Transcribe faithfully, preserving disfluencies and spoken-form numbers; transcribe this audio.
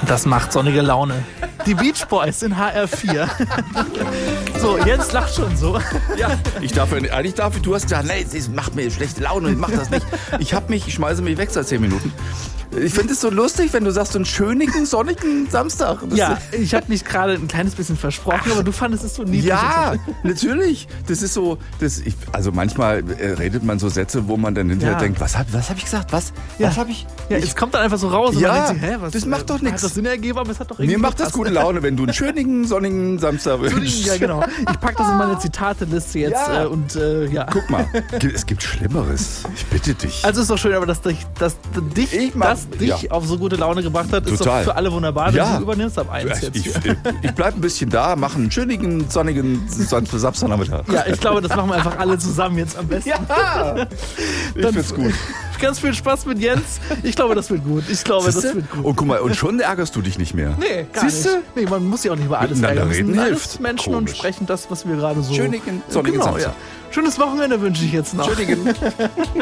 Das macht sonnige Laune. Die Beach Boys in H R vier. So, Jens lacht schon so. Ja, ich darf, eigentlich darf, du hast gesagt, nee, das macht mir schlechte Laune, ich mach das nicht. Ich hab mich, ich schmeiße mich weg seit zehn Minuten. Ich finde es so lustig, wenn du sagst, so einen schönen, sonnigen Samstag. Das ja, ich habe mich gerade ein kleines bisschen versprochen, aber du fandest es so niedlich. Ja, natürlich. Das ist so, das, ich, also manchmal äh, redet man so Sätze, wo man dann hinterher Ja. denkt, was habe was hab ich gesagt, was, Ja. was habe ich? Ja, ich es kommt dann einfach so raus und Ja, man denkt sich, hä, was, das macht doch äh, nix. Hat das Sinn ergeben, aber es hat doch irgendwie Mir macht das gepasst. gute Laune, wenn du einen schönen, sonnigen Samstag wünschst. Ja, genau. Ich packe das in meine Zitateliste jetzt Ja. äh, und äh, ja. Guck mal, es gibt Schlimmeres. Ich bitte dich. Also ist doch schön, aber dass dich, dass dich, Ich mach- das dich ja. auf so gute Laune gebracht hat, ist Total. doch für alle wunderbar, wenn Ja. du übernimmst ab eins jetzt. ich, hier. ich, ich bleib ein bisschen da, mache einen schönen, sonnigen Samstagnachmittag. Ja, ich glaube, das machen wir einfach alle zusammen jetzt am besten. Ja, ich Dann- find's gut. Ganz viel Spaß mit Jens. Ich glaube, das wird gut. Ich glaube, das Siehste? wird gut. Und guck mal, und schon ärgerst du dich nicht mehr. Nee, gar Siehste? nicht. Nee, man muss ja auch nicht über alles Miteinander ärgern. Wir sind reden alles hilft. Menschen und Komisch. sprechen das, was wir gerade so... Schönigen, sonnigen genau, Samstag. ja. Schönes Wochenende wünsche ich jetzt noch. Schönigen.